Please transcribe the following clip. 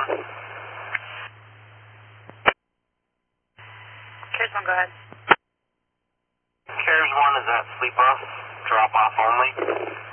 1. Carriers 1, go ahead. Carriers 1 is at sleep off, drop off only.